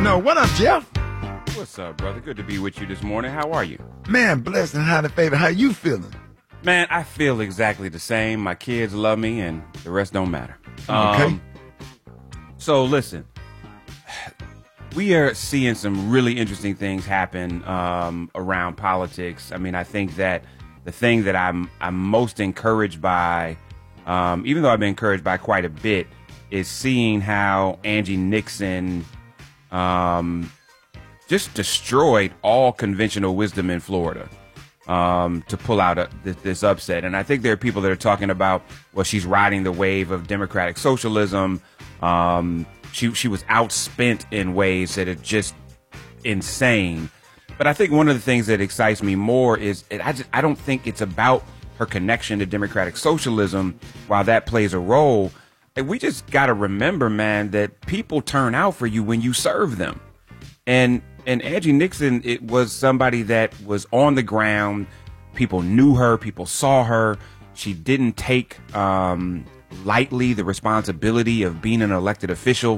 No, what up, Jeff? What's up, brother? Good to be with you this morning. How are you? Man, blessed and highly favored. How you feeling? Man, I feel exactly the same. My kids love me, and the rest don't matter. Okay. So listen, we are seeing some really interesting things happen around politics. I mean, I think that the thing that I'm most encouraged by, even though I've been encouraged by quite a bit, is seeing how Angie Nixon just destroyed all conventional wisdom in Florida to pull out this upset. And I think there are people that are talking about, well, she's riding the wave of democratic socialism. She was outspent in ways that are just insane. But I think one of the things that excites me more is I don't think it's about her connection to democratic socialism. While that plays a role, we just got to remember, man, that people turn out for you when you serve them. And Angie Nixon, it was somebody that was on the ground. People knew her. People saw her. She didn't take lightly the responsibility of being an elected official.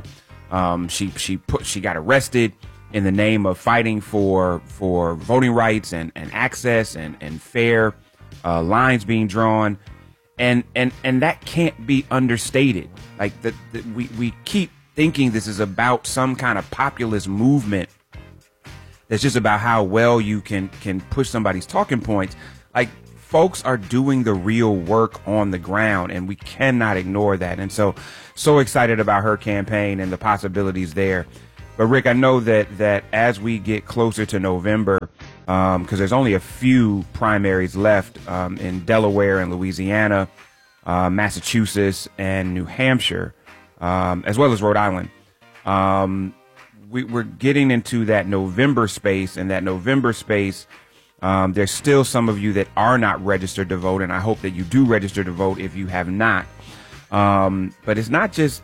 She got arrested in the name of fighting for voting rights and access and fair lines being drawn. And that can't be understated. Like we keep thinking this is about some kind of populist movement that's just about how well you can push somebody's talking points. Like, folks are doing the real work on the ground, and we cannot ignore that. And so excited about her campaign and the possibilities there. But Rick, I know that as we get closer to November, because there's only a few primaries left in Delaware and Louisiana, Massachusetts and New Hampshire, as well as Rhode Island. We're getting into that November space, and that November space, there's still some of you that are not registered to vote, and I hope that you do register to vote if you have not. But it's not just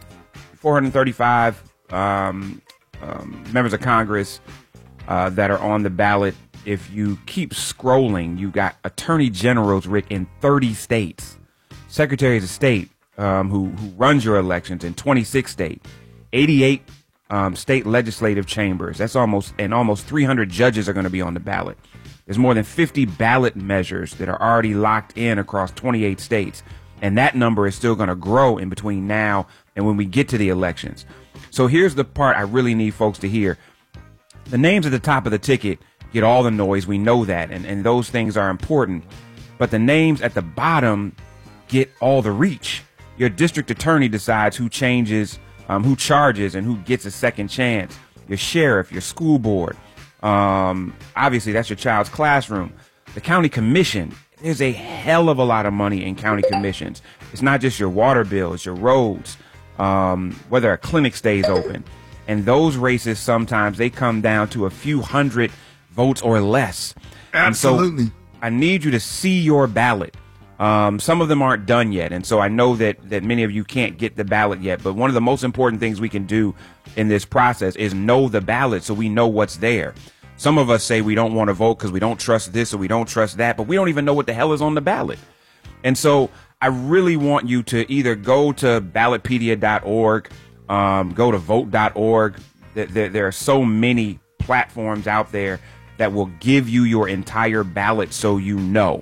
435 members of Congress that are on the ballot. If you keep scrolling, you got attorney generals, Rick, in 30 states, secretaries of state who runs your elections in 26 states, 88 state legislative chambers. That's almost 300 judges are going to be on the ballot. There's more than 50 ballot measures that are already locked in across 28 states. And that number is still going to grow in between now and when we get to the elections. So here's the part I really need folks to hear. The names at the top of the ticket get all the noise. We know that. And those things are important. But the names at the bottom get all the reach. Your district attorney decides who changes, who charges, and who gets a second chance. Your sheriff, your school board. Obviously, that's your child's classroom. The county commission. There's a hell of a lot of money in county commissions. It's not just your water bills, your roads, whether a clinic stays open. And those races, sometimes they come down to a few hundred votes or less. Absolutely. And so I need you to see your ballot. Some of them aren't done yet. And so I know that many of you can't get the ballot yet. But one of the most important things we can do in this process is know the ballot so we know what's there. Some of us say we don't want to vote because we don't trust this or we don't trust that, but we don't even know what the hell is on the ballot. And so I really want you to either go to ballotpedia.org, go to vote.org. There are so many platforms out there that will give you your entire ballot so you know.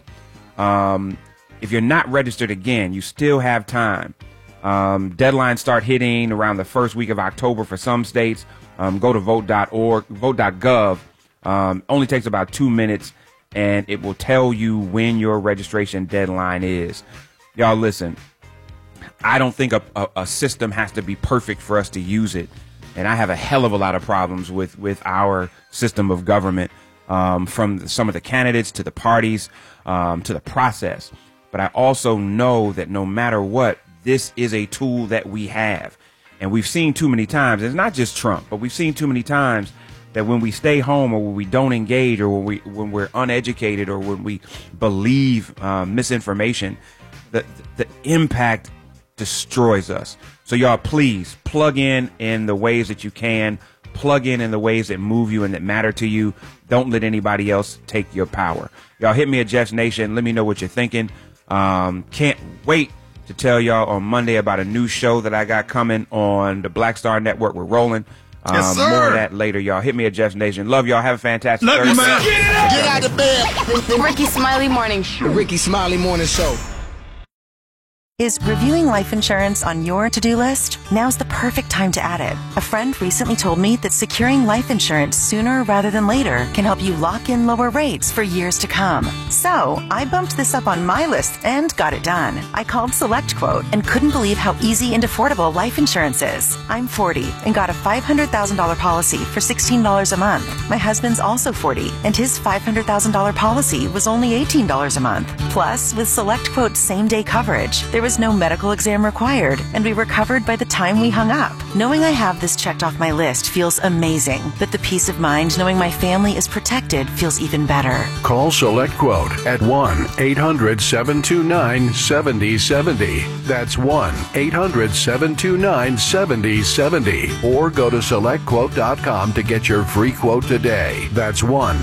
If you're not registered, again, you still have time. Deadlines start hitting around the first week of October for some states. Go to vote.org, vote.gov. Only takes about 2 minutes, and it will tell you when your registration deadline is. Y'all, listen, I don't think a system has to be perfect for us to use it. And I have a hell of a lot of problems with our system of government, from some of the candidates to the parties, to the process. But I also know that no matter what, this is a tool that we have. And we've seen too many times, it's not just Trump, but we've seen too many times that when we stay home or when we don't engage or when we're uneducated or when we believe misinformation, the impact destroys us. So y'all, please plug in the ways that you can, plug in the ways that move you and that matter to you. Don't let anybody else take your power. Y'all hit me at Jeff's Nation. Let me know what you're thinking. Can't wait to tell y'all on Monday about a new show that I got coming on the Black Star Network. We're rolling. Yes, sir. More of that later, y'all. Hit me at Jeff's Nation. Love y'all. Have a fantastic Love you, Thursday. man. Get out of bed. Ricky Smiley Morning Show. Ricky Smiley Morning Show. Is reviewing life insurance on your to-do list? Now's the perfect time to add it. A friend recently told me that securing life insurance sooner rather than later can help you lock in lower rates for years to come. So, I bumped this up on my list and got it done. I called SelectQuote and couldn't believe how easy and affordable life insurance is. I'm 40 and got a $500,000 policy for $16 a month. My husband's also 40 and his $500,000 policy was only $18 a month. Plus, with SelectQuote's same-day coverage, there was no medical exam required, and we were covered by the time we hung up. Knowing I have this checked off my list feels amazing, but the peace of mind knowing my family is protected feels even better. Call SelectQuote at 1-800-729-7070. That's 1-800-729-7070. Or go to SelectQuote.com to get your free quote today. That's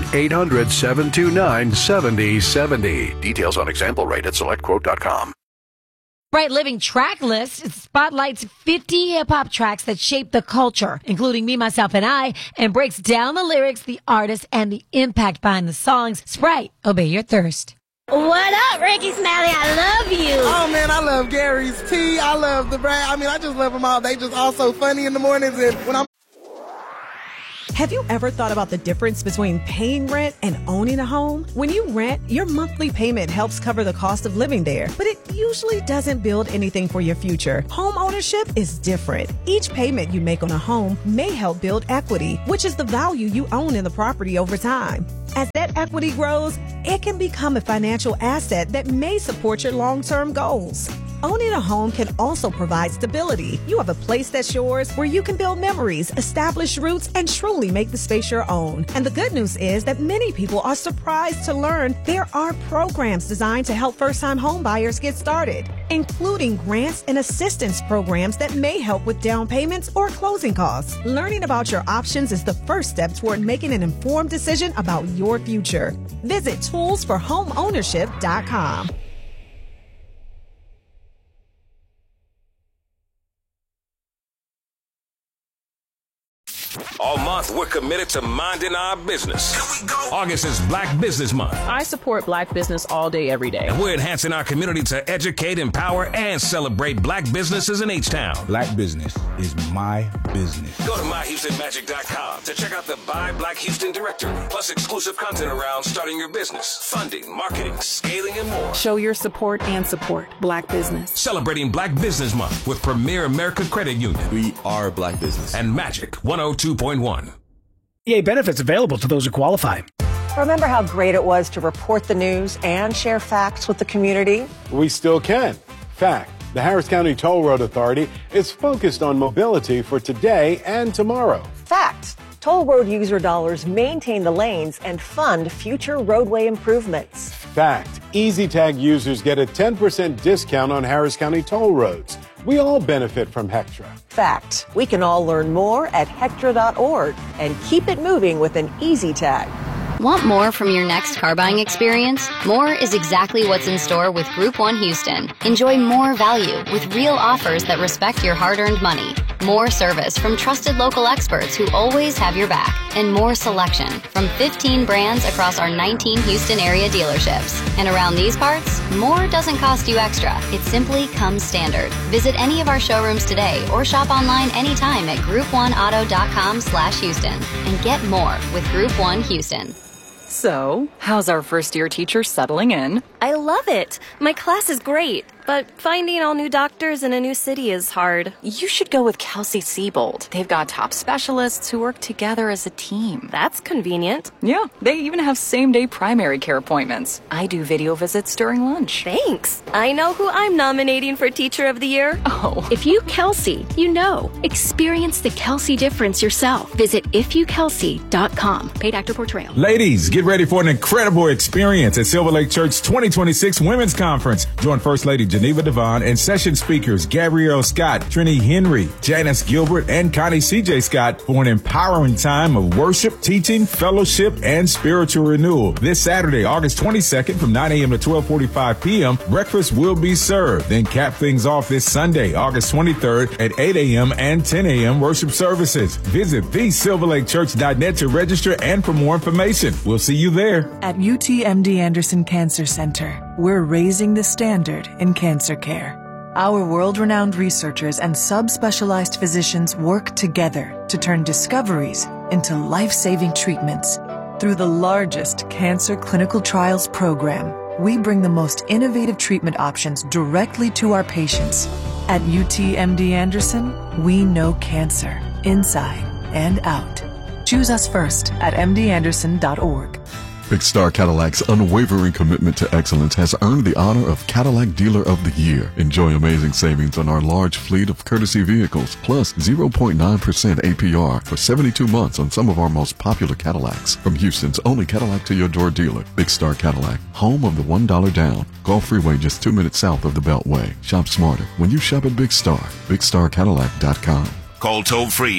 1-800-729-7070. Details on example rate at SelectQuote.com. Bright Living Track List spotlights 50 hip-hop tracks that shape the culture, including Me, Myself, and I, and breaks down the lyrics, the artists, and the impact behind the songs. Sprite, obey your thirst. What up, Ricky Smiley? I love you. Oh, man, I love Gary's Tea. I love the Brad. I mean, I just love them all. They just all so funny in the mornings, and when I'm... Have you ever thought about the difference between paying rent and owning a home? When you rent, your monthly payment helps cover the cost of living there, but it usually doesn't build anything for your future. Home ownership is different. Each payment you make on a home may help build equity, which is the value you own in the property over time. As that equity grows, it can become a financial asset that may support your long-term goals. Owning a home can also provide stability. You have a place that's yours where you can build memories, establish roots, and truly make the space your own. And the good news is that many people are surprised to learn there are programs designed to help first-time home buyers get started, including grants and assistance programs that may help with down payments or closing costs. Learning about your options is the first step toward making an informed decision about your future. Visit toolsforhomeownership.com. All month, we're committed to minding our business. August is Black Business Month. I support Black business all day, every day. And we're enhancing our community to educate, empower, and celebrate Black businesses in H-Town. Black business is my business. Go to myhoustonmagic.com to check out the Buy Black Houston directory, plus exclusive content around starting your business, funding, marketing, scaling, and more. Show your support and support Black business. Celebrating Black Business Month with Premier America Credit Union. We are Black business. And Magic 102.1. EA benefits available to those who qualify. Remember how great it was to report the news and share facts with the community? We still can. Fact, the Harris County Toll Road Authority is focused on mobility for today and tomorrow. Fact, toll road user dollars maintain the lanes and fund future roadway improvements. Fact, EasyTag users get a 10% discount on Harris County toll roads. We all benefit from Hectra. Fact, we can all learn more at Hectra.org and keep it moving with an EasyTag. Want more from your next car buying experience? More is exactly what's in store with Group 1 Houston. Enjoy more value with real offers that respect your hard-earned money. More service from trusted local experts who always have your back. And more selection from 15 brands across our 19 Houston area dealerships. And around these parts, more doesn't cost you extra. It simply comes standard. Visit any of our showrooms today or shop online anytime at group1auto.com/Houston and get more with Group 1 Houston. So, how's our first-year teacher settling in? I love it. My class is great, but finding all new doctors in a new city is hard. You should go with Kelsey Siebold. They've got top specialists who work together as a team. That's convenient. Yeah, they even have same-day primary care appointments. I do video visits during lunch. Thanks. I know who I'm nominating for Teacher of the Year. Oh. If you Kelsey, you know. Experience the Kelsey difference yourself. Visit ifyoukelsey.com. Paid actor portrayal. Ladies, get ready for an incredible experience at Silver Lake Church 2026 Women's Conference. Join First Lady Geneva Devon, and session speakers Gabrielle Scott, Trini Henry, Janice Gilbert, and Connie C.J. Scott for an empowering time of worship, teaching, fellowship, and spiritual renewal. This Saturday, August 22nd from 9 a.m. to 12:45 p.m., breakfast will be served. Then cap things off this Sunday, August 23rd at 8 a.m. and 10 a.m. worship services. Visit thesilverlakechurch.net to register and for more information. We'll see you there. At UTMD Anderson Cancer Center, we're raising the standard in cancer care. Our world-renowned researchers and subspecialized physicians work together to turn discoveries into life-saving treatments. Through the largest cancer clinical trials program, we bring the most innovative treatment options directly to our patients. At UTMD Anderson, we know cancer inside and out. Choose us first at mdanderson.org. Big Star Cadillac's unwavering commitment to excellence has earned the honor of Cadillac Dealer of the Year. Enjoy amazing savings on our large fleet of courtesy vehicles, plus 0.9% APR for 72 months on some of our most popular Cadillacs. From Houston's only Cadillac to your door dealer, Big Star Cadillac, home of the $1 down. Gulf Freeway just 2 minutes south of the Beltway. Shop smarter when you shop at Big Star. BigStarCadillac.com. Call toll-free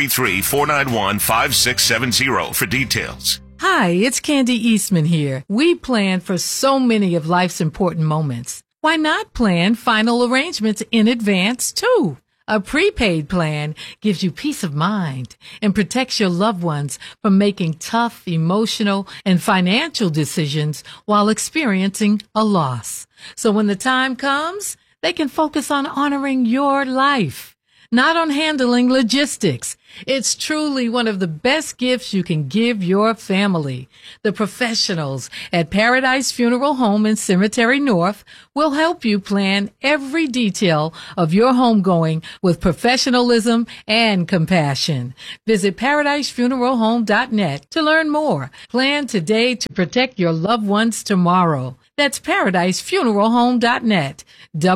833-491-5670 for details. Hi, it's Candy Eastman here. We plan for so many of life's important moments. Why not plan final arrangements in advance, too? A prepaid plan gives you peace of mind and protects your loved ones from making tough, emotional, and financial decisions while experiencing a loss. So when the time comes, they can focus on honoring your life, not on handling logistics. It's truly one of the best gifts you can give your family. The professionals at Paradise Funeral Home and Cemetery North will help you plan every detail of your homegoing with professionalism and compassion. Visit ParadiseFuneralHome.net to learn more. Plan today to protect your loved ones tomorrow. That's ParadiseFuneralHome.net.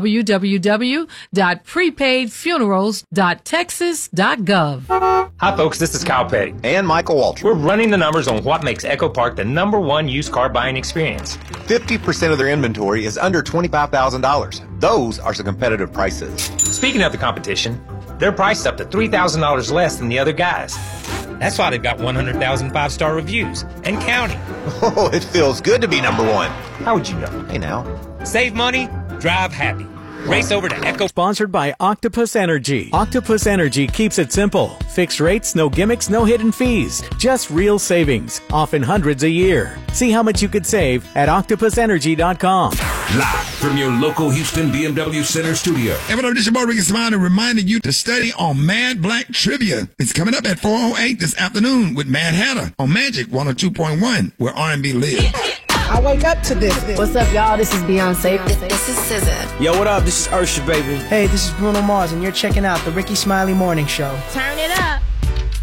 www.prepaidfunerals.texas.gov. Hi folks, this is Kyle Petty and Michael Waltrip. We're running the numbers on what makes Echo Park the #1 used car buying experience. 50% of their inventory is under $25,000. Those are some competitive prices. Speaking of the competition, they're priced up to $3,000 less than the other guys. That's why they've got 100,000 5-star reviews and counting. Oh, it feels good to be #1. How would you know? Hey now. Save money, drive happy. Race over to Echo. Sponsored by Octopus Energy. Octopus Energy keeps it simple. Fixed rates, no gimmicks, no hidden fees. Just real savings, often hundreds a year. See how much you could save at octopusenergy.com. Live from your local Houston BMW Center studio. Hey, what up, this your boy Ricky Smiley reminding you to study on Mad Black Trivia. It's coming up at 4:08 this afternoon with Mad Hatter on Magic 102.1, where R&B lives. I wake up to this. What's up, y'all? This is Beyonce. This is SZA. Yo, what up? This is Ursha, baby. Hey, this is Bruno Mars, and you're checking out the Ricky Smiley Morning Show. Turn it up.